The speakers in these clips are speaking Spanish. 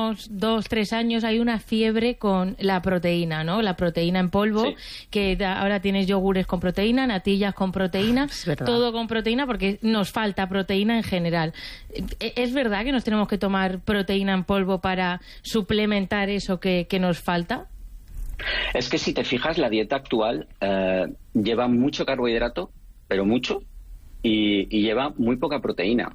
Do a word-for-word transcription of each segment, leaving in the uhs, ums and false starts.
últimos dos, tres años hay una fiebre con la proteína, ¿no? La proteína en polvo, sí. que da, ahora tienes yogures con proteína, natillas con proteína, todo con proteína porque nos falta proteína en general. ¿Es verdad que nos tenemos que tomar proteína en polvo para suplementar eso que, que nos falta? Es que si te fijas, la dieta actual eh, lleva mucho carbohidrato, pero mucho, y, y lleva muy poca proteína.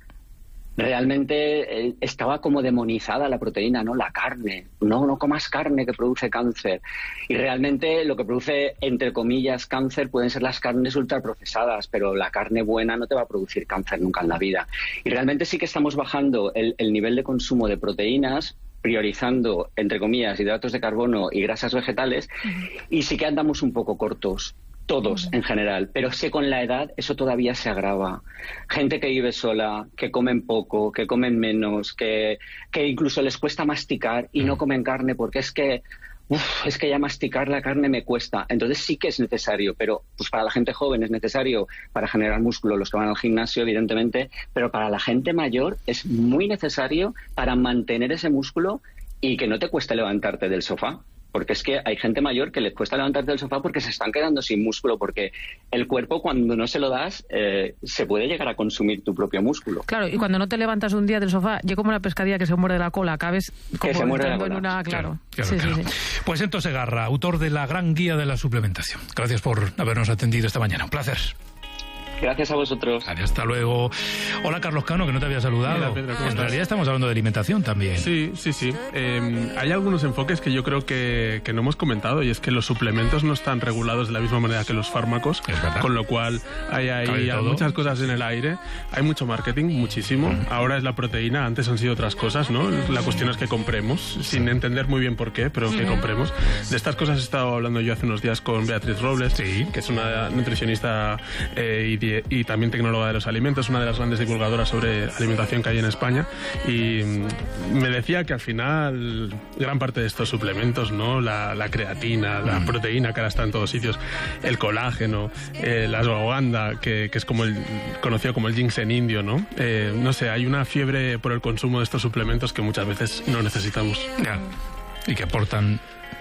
Realmente eh, estaba como demonizada la proteína, ¿no? La carne. No, no comas carne que produce cáncer. Y realmente lo que produce, entre comillas, cáncer pueden ser las carnes ultraprocesadas, pero la carne buena no te va a producir cáncer nunca en la vida. Y realmente sí que estamos bajando el, el nivel de consumo de proteínas, priorizando, entre comillas, hidratos de carbono y grasas vegetales, y sí que andamos un poco cortos, todos en general, pero sé que con la edad eso todavía se agrava. Gente que vive sola, que comen poco, que comen menos, que, que incluso les cuesta masticar y no comen carne porque es que Uf, es que ya masticar la carne me cuesta. Entonces sí que es necesario, pero pues para la gente joven es necesario para generar músculo, los que van al gimnasio, evidentemente, pero para la gente mayor es muy necesario para mantener ese músculo y que no te cueste levantarte del sofá. Porque es que hay gente mayor que les cuesta levantarte del sofá porque se están quedando sin músculo, porque el cuerpo, cuando no se lo das, eh, se puede llegar a consumir tu propio músculo. Claro, y cuando no te levantas un día del sofá, yo como una pescadilla que se muerde la cola, acabes como que se muerde la en cola. una... Claro, claro, claro, sí, claro. Sí, sí. Pues Ento Segarra, autor de La Gran Guía de la Suplementación. Gracias por habernos atendido esta mañana. Un placer. Gracias a vosotros. Adiós, hasta luego. Hola, Carlos Cano, que no te había saludado. Hola, Pedro, ¿cómo en estás? realidad estamos hablando de alimentación también. Sí, sí, sí. Eh, hay algunos enfoques que yo creo que, que no hemos comentado, y es que los suplementos no están regulados de la misma manera que los fármacos, con lo cual hay ahí hay muchas cosas en el aire. Hay mucho marketing, muchísimo. Mm. Ahora es la proteína, antes han sido otras cosas, ¿no? La cuestión es que compremos, sin entender muy bien por qué, pero que compremos. De estas cosas he estado hablando yo hace unos días con Beatriz Robles, sí. que es una nutricionista eh, y y también tecnóloga de los alimentos, una de las grandes divulgadoras sobre alimentación que hay en España, y me decía que al final gran parte de estos suplementos, ¿no? La, la creatina, la mm. proteína que ahora está en todos sitios, el colágeno, eh, la ashwagandha, que, que es como el conocido como el ginseng indio, ¿no? Eh, no sé, hay una fiebre por el consumo de estos suplementos que muchas veces no necesitamos. Ya. Y que aportan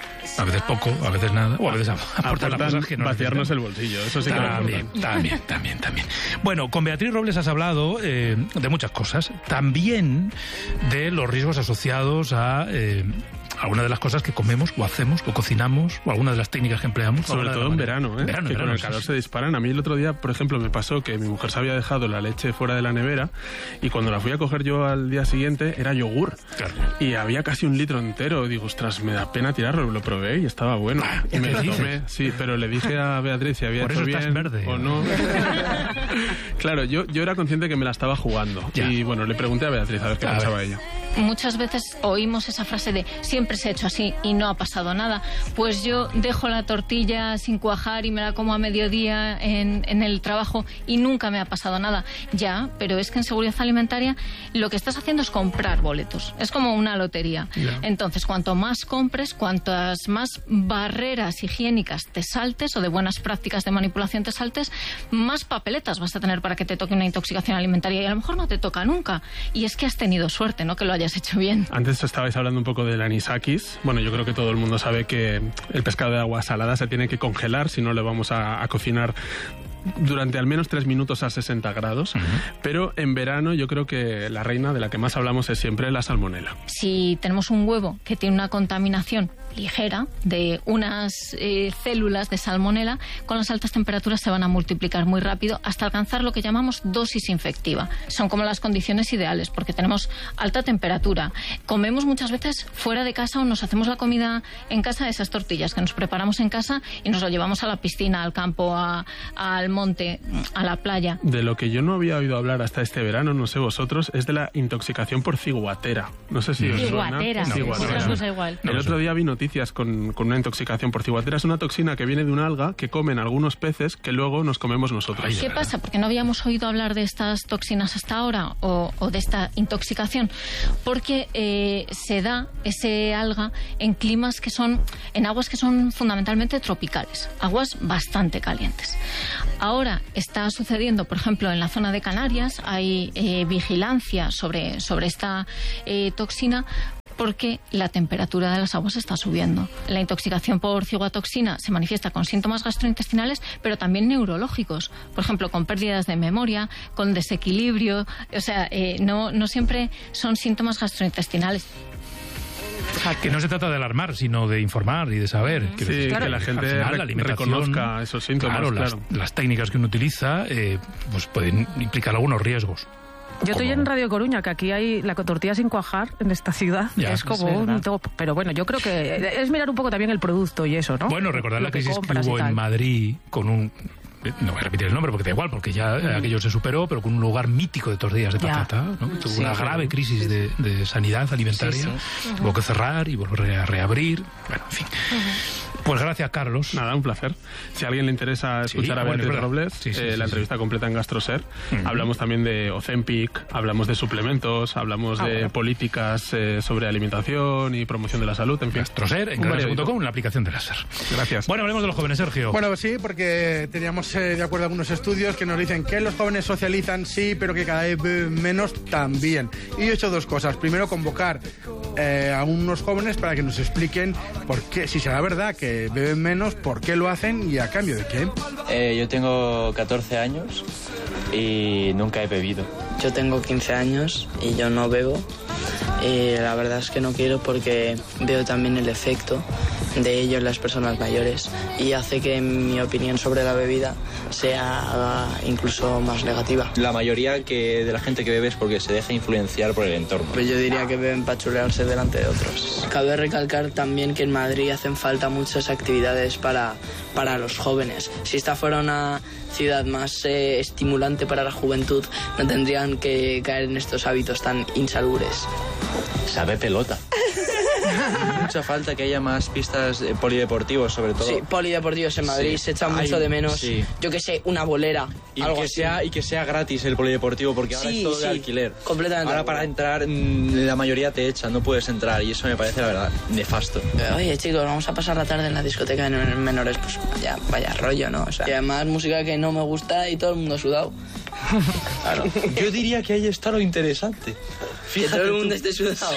a veces poco, a veces nada, o a veces aportan las cosas que no vaciarnos el bolsillo, eso sí que también, lo también, también, también. Bueno, con Beatriz Robles has hablado eh, de muchas cosas, también de los riesgos asociados a eh, algunas de las cosas que comemos o hacemos o cocinamos o algunas de las técnicas que empleamos. Sobre todo en verano, ¿eh? verano, que verano, con el calor sí. se disparan. A mí el otro día, por ejemplo, me pasó que mi mujer se había dejado la leche fuera de la nevera y cuando la fui a coger yo al día siguiente era yogur. Claro. Y había casi un litro entero. Digo, ostras, me da pena tirarlo. Lo probé y estaba bueno. Ah, y me lo tomé. Sí, pero le dije a Beatriz si había por hecho eso bien estás verde. o no. Claro, yo, yo era consciente que me la estaba jugando. Ya. Y bueno, le pregunté a Beatriz a ver qué a pensaba ver. ella. Muchas veces oímos esa frase de siempre se ha hecho así y no ha pasado nada. Pues yo dejo la tortilla sin cuajar y me la como a mediodía en, en el trabajo y nunca me ha pasado nada. Ya, pero es que en seguridad alimentaria lo que estás haciendo es comprar boletos. Es como una lotería. Yeah. Entonces, cuanto más compres, cuantas más barreras higiénicas te saltes o de buenas prácticas de manipulación te saltes, más papeletas vas a tener para que te toque una intoxicación alimentaria y a lo mejor no te toca nunca. Y es que has tenido suerte, ¿no? Que lo hayas hecho bien. Antes estabais hablando un poco del anisakis. Bueno, yo creo que todo el mundo sabe que el pescado de agua salada se tiene que congelar si no le vamos a, a cocinar durante al menos tres minutos a sesenta grados, uh-huh. pero en verano yo creo que la reina de la que más hablamos es siempre la salmonela. Si tenemos un huevo que tiene una contaminación ligera de unas eh, células de salmonela, con las altas temperaturas se van a multiplicar muy rápido hasta alcanzar lo que llamamos dosis infectiva. Son como las condiciones ideales porque tenemos alta temperatura. Comemos muchas veces fuera de casa o nos hacemos la comida en casa, esas tortillas que nos preparamos en casa y nos lo llevamos a la piscina, al campo, a, al monte, a la playa. De lo que yo no había oído hablar hasta este verano, no sé vosotros, es de la intoxicación por ciguatera. No sé si os ciguatera, suena. Ciguatera. Otra cosa igual. El otro día vi noticias con, con una intoxicación por ciguatera. Es una toxina que viene de un alga que comen algunos peces que luego nos comemos nosotros. ¿Qué pasa? Porque no habíamos oído hablar de estas toxinas hasta ahora o, o de esta intoxicación. Porque eh, se da ese alga en climas que son, en aguas que son fundamentalmente tropicales, aguas bastante calientes. Ahora está sucediendo, por ejemplo, en la zona de Canarias, hay eh, vigilancia sobre, sobre esta eh, toxina, porque la temperatura de las aguas está subiendo. La intoxicación por ciguatoxina se manifiesta con síntomas gastrointestinales, pero también neurológicos. Por ejemplo, con pérdidas de memoria, con desequilibrio. O sea, eh, no, no siempre son síntomas gastrointestinales. Que no se trata de alarmar, sino de informar y de saber. Que, sí, claro, que la gente final, rec la reconozca esos síntomas. Claro, claro. Las, las técnicas que uno utiliza eh, pues pueden implicar algunos riesgos. Yo estoy como... en Radio Coruña, que aquí hay la tortilla sin cuajar en esta ciudad. Ya, es como es un top. Pero bueno, yo creo que es mirar un poco también el producto y eso, ¿no? Bueno, recordar la crisis que, que hubo en Madrid con un... No voy a repetir el nombre porque da igual, porque ya mm. aquello se superó, pero con un lugar mítico de tortillas de patata, ¿no? Tuvo sí, una grave crisis de, de sanidad alimentaria, sí, sí. Uh-huh. Tuvo que cerrar y volver a reabrir, bueno, en fin. Uh-huh. Pues gracias, Carlos. Nada, un placer. Si a alguien le interesa escuchar sí, a Beatriz bueno, Robles, sí, sí, eh, sí, la sí, entrevista sí. completa en Gastroser, uh-huh. hablamos también de Ozempic, hablamos de suplementos, hablamos ah, de bueno. políticas eh, sobre alimentación y promoción de la salud, en fin. Gastroser, en gracias punto com, la aplicación de Láser. Gracias. Bueno, hablemos de los jóvenes, Sergio. Bueno, pues sí, porque teníamos eh, de acuerdo algunos estudios que nos dicen que los jóvenes socializan, sí, pero que cada vez menos también. Y yo he hecho dos cosas. Primero, convocar eh, a unos jóvenes para que nos expliquen por qué, si será verdad que beben menos, por qué lo hacen y a cambio de qué. Eh, yo tengo catorce años y nunca he bebido. Yo tengo quince años y yo no bebo. Y la verdad es que no quiero porque veo también el efecto de ello en las personas mayores y hace que mi opinión sobre la bebida sea incluso más negativa. La mayoría que de la gente que bebe es porque se deja influenciar por el entorno. Pues yo diría que beben para chulearse delante de otros. Cabe recalcar también que en Madrid hacen falta muchas actividades para, para los jóvenes. Si esta fuera una ciudad más eh, estimulante para la juventud, no tendrían que caer en estos hábitos tan insalubres. Sabe pelota. Mucha falta que haya más pistas eh, polideportivos, sobre todo. Sí, polideportivos en Madrid, sí. se echan mucho Ay, de menos, sí. yo que sé, una bolera. Y algo que así. sea y que sea gratis el polideportivo, porque ahora sí, es todo sí, de alquiler. Completamente. Ahora para entrar, la mayoría te echan, no puedes entrar, y eso me parece, la verdad, nefasto. Oye, chicos, vamos a pasar la tarde en la discoteca de menores, pues vaya, vaya rollo, ¿no? O sea, y además música que no me gusta y todo el mundo sudado. Claro. Yo diría que ahí está lo interesante. Fíjate, que todo el mundo esté sudado.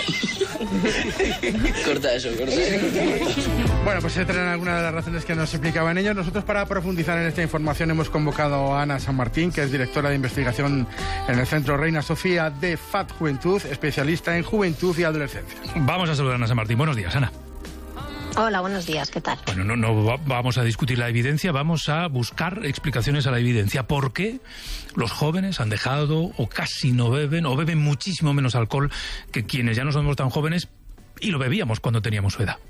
Corta eso, corta eso. Bueno, pues se traen algunas de las razones que nos explicaban ellos. Nosotros, para profundizar en esta información, hemos convocado a Ana San Martín, que es directora de investigación en el Centro Reina Sofía de F A T Juventud, especialista en juventud y adolescencia. Vamos a saludar a Ana San Martín. Buenos días, Ana. Hola, buenos días, ¿qué tal? Bueno, no, no vamos a discutir la evidencia, vamos a buscar explicaciones a la evidencia. ¿Por qué los jóvenes han dejado o casi no beben o beben muchísimo menos alcohol que quienes ya no somos tan jóvenes y lo bebíamos cuando teníamos su edad?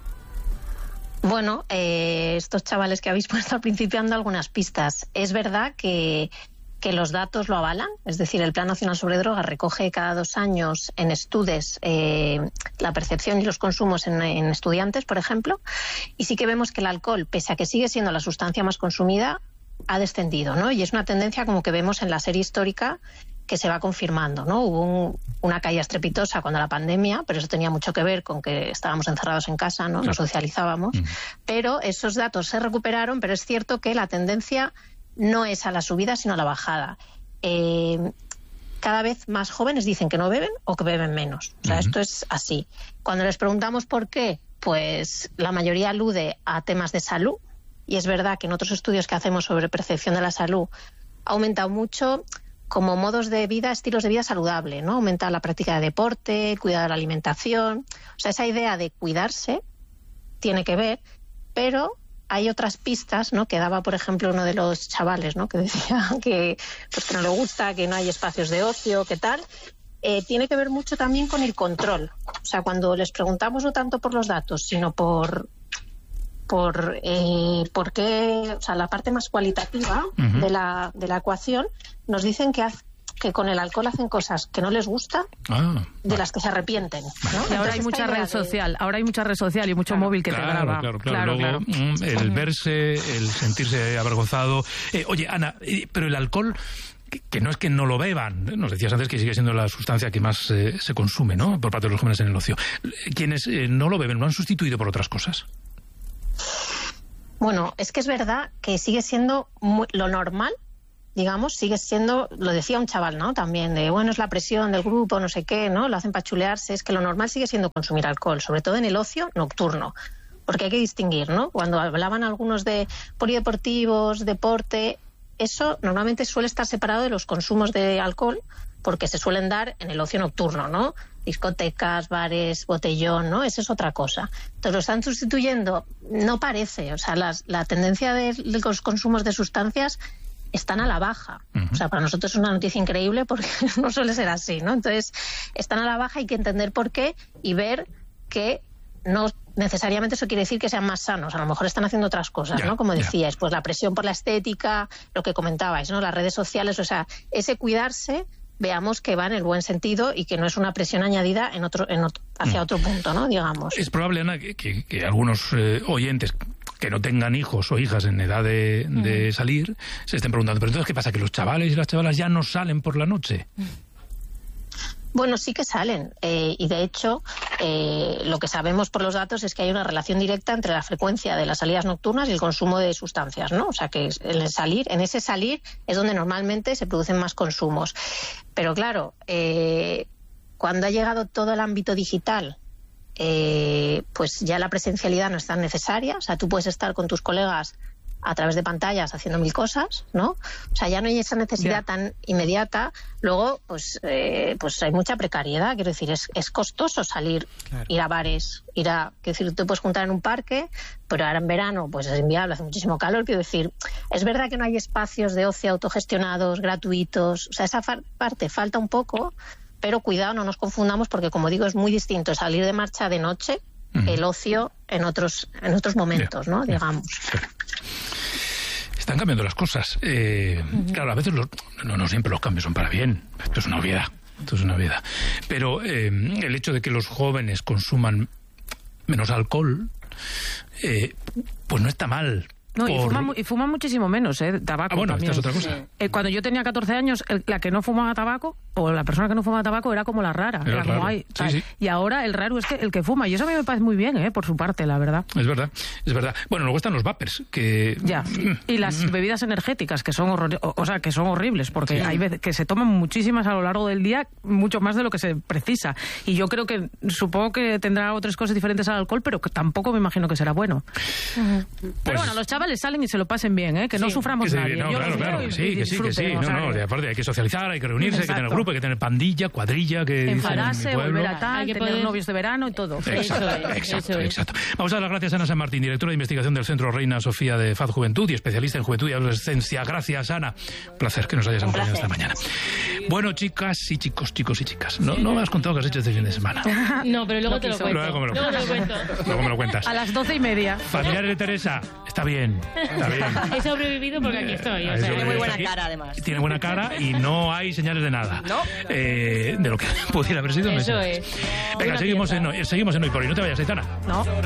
Bueno, eh, estos chavales que habéis puesto al principio han dado algunas pistas. Es verdad que... que los datos lo avalan, es decir, el Plan Nacional sobre Drogas recoge cada dos años en estudios eh, la percepción y los consumos en, en estudiantes, por ejemplo, y sí que vemos que el alcohol, pese a que sigue siendo la sustancia más consumida, ha descendido, ¿no? Y es una tendencia como que vemos en la serie histórica que se va confirmando, ¿no? Hubo un, una caída estrepitosa cuando la pandemia, pero eso tenía mucho que ver con que estábamos encerrados en casa, ¿no? No socializábamos, mm. pero esos datos se recuperaron, pero es cierto que la tendencia no es a la subida, sino a la bajada. Eh, cada vez más jóvenes dicen que no beben o que beben menos. O sea, uh-huh. esto es así. Cuando les preguntamos por qué, pues la mayoría alude a temas de salud. Y es verdad que en otros estudios que hacemos sobre percepción de la salud ha aumentado mucho como modos de vida, estilos de vida saludable, ¿no? Aumenta la práctica de deporte, cuidado de la alimentación. O sea, esa idea de cuidarse tiene que ver, pero hay otras pistas, ¿no? Que daba, por ejemplo, uno de los chavales, ¿no? Que decía que, pues, que no le gusta, que no hay espacios de ocio, ¿qué tal? Eh, tiene que ver mucho también con el control. O sea, cuando les preguntamos no tanto por los datos, sino por por eh, por qué, o sea, la parte más cualitativa uh-huh. de la de la ecuación, nos dicen que hace, que con el alcohol hacen cosas que no les gusta, ah, de vale. las que se arrepienten, ¿no? Y ahora hay mucha red de... social, ahora hay mucha red social y mucho claro, móvil que claro, te graba. Claro, claro, claro. Luego, claro. el verse, el sentirse avergonzado. Eh, oye, Ana, eh, pero el alcohol, que, que no es que no lo beban, ¿eh? Nos decías antes que sigue siendo la sustancia que más eh, se consume, ¿no? Por parte de los jóvenes en el ocio. Quienes eh, no lo beben, ¿lo han sustituido por otras cosas? Bueno, es que es verdad que sigue siendo muy, lo normal digamos, sigue siendo, lo decía un chaval, ¿no? También de, bueno, es la presión del grupo, no sé qué, ¿no? Lo hacen para chulearse. Es que lo normal sigue siendo consumir alcohol, sobre todo en el ocio nocturno. Porque hay que distinguir, ¿no? Cuando hablaban algunos de polideportivos, deporte, eso normalmente suele estar separado de los consumos de alcohol, porque se suelen dar en el ocio nocturno, ¿no? Discotecas, bares, botellón, ¿no? Esa es otra cosa. Entonces lo están sustituyendo, no parece, o sea, las, la tendencia de, de los consumos de sustancias están a la baja. Uh-huh. O sea, para nosotros es una noticia increíble porque no suele ser así, ¿no? Entonces, están a la baja, hay que entender por qué y ver que no necesariamente eso quiere decir que sean más sanos. A lo mejor están haciendo otras cosas, yeah, ¿no? Como decíais, yeah. pues la presión por la estética, lo que comentabais, ¿no? Las redes sociales, o sea, ese cuidarse, veamos que va en el buen sentido y que no es una presión añadida en otro, en otro, hacia mm. otro punto, ¿no? Digamos. Es probable, Ana, que, que, que algunos eh, oyentes que no tengan hijos o hijas en edad de, mm. de salir se estén preguntando, pero entonces, ¿qué pasa? ¿Que los chavales y las chavalas ya no salen por la noche? Mm. Bueno, sí que salen eh, y de hecho eh, lo que sabemos por los datos es que hay una relación directa entre la frecuencia de las salidas nocturnas y el consumo de sustancias, ¿no? O sea que en el salir, en ese salir es donde normalmente se producen más consumos. Pero claro, eh, cuando ha llegado todo el ámbito digital, eh, pues ya la presencialidad no es tan necesaria. O sea, tú puedes estar con tus colegas a través de pantallas haciendo mil cosas, ¿no? O sea, ya no hay esa necesidad yeah. tan inmediata. Luego, pues eh, pues hay mucha precariedad. Quiero decir, es, es costoso salir, claro. ir a bares, ir a... Quiero decir, te puedes juntar en un parque, pero ahora en verano pues es inviable, hace muchísimo calor. Quiero decir, es verdad que no hay espacios de ocio autogestionados, gratuitos. O sea, esa fa- parte falta un poco, pero cuidado, no nos confundamos porque, como digo, es muy distinto salir de marcha de noche, uh-huh. el ocio en otros, en otros momentos, yeah. ¿no? Digamos. Yeah. Están cambiando las cosas. Eh, uh-huh. Claro, a veces los, no, no siempre los cambios son para bien. Esto es una obviedad. Esto es una obviedad. Pero eh, el hecho de que los jóvenes consuman menos alcohol, eh, pues no está mal. No, y, por... fuma, y fuma muchísimo menos, ¿eh? Tabaco. Ah, bueno, también. esta es otra cosa. Eh, cuando yo tenía catorce años, el, la que no fumaba tabaco, o la persona que no fumaba tabaco, era como la rara. Era, era como, ay, sí, sí. Y ahora el raro es que el que fuma. Y eso a mí me parece muy bien, ¿eh? Por su parte, la verdad. Es verdad, es verdad. Bueno, luego están los vapers, que... Ya, y las bebidas energéticas, que son horror... o, o sea, que son horribles, porque sí. hay veces que se toman muchísimas a lo largo del día, mucho más de lo que se precisa. Y yo creo que, supongo que tendrá otras cosas diferentes al alcohol, pero que tampoco me imagino que será bueno. Uh-huh. Pues... Pero bueno, los chavales salen y se lo pasan bien, ¿eh? Que no sí. suframos que sí, nadie. No, Yo claro, claro, que sí, que sí, que sí. No, no, de aparte hay que socializar, hay que reunirse, Exacto. hay que tener grupo, hay que tener pandilla, cuadrilla, que enfadarse, volver a tal, hay que tener poder... novios de verano y todo. Exacto, eso es, exacto, eso es. exacto. Vamos a dar las gracias a Ana San Martín, directora de investigación del Centro Reina Sofía de Faz Juventud y especialista en juventud y adolescencia. Gracias, Ana. Un placer que nos hayas acompañado esta mañana. Bueno, chicas y chicos, chicos y chicas, no, no me has contado qué has hecho este fin de semana. No, pero luego te lo cuento. Luego me lo, luego te lo cuento. Luego me lo cuentas. A las doce y media. Familiares de Teresa, está bien, está bien. He sobrevivido porque aquí estoy. O sea, tiene muy buena cara, además. Tiene buena cara y no hay señales de nada. No. Eh, de lo que pudiera haber sido. Eso no es. Venga, seguimos en, seguimos en Hoy por Hoy. No te vayas, Aitana. No.